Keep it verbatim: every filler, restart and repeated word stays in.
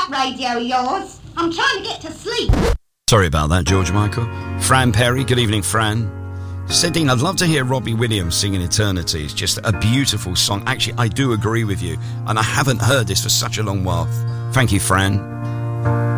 that radio of yours. I'm trying to get to sleep. Sorry about that, George Michael. Fran Perry, good evening, Fran. Said Dean, I'd love to hear Robbie Williams singing Eternity. It's just a beautiful song. Actually, I do agree with you, and I haven't heard this for such a long while. Thank you, Fran.